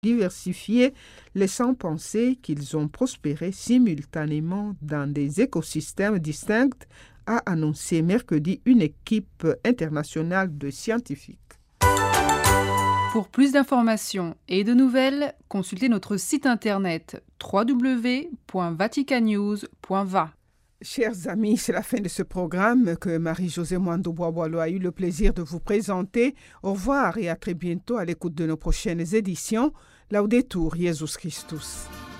diversifiés, laissant penser qu'ils ont prospéré simultanément dans des écosystèmes distincts, a annoncé mercredi une équipe internationale de scientifiques. Pour plus d'informations et de nouvelles, consultez notre site internet www.vaticannews.va. Chers amis, c'est la fin de ce programme que Marie-Josée Mwando-Bois-Boileau a eu le plaisir de vous présenter. Au revoir et à très bientôt à l'écoute de nos prochaines éditions. Laudetur Jesus Christus.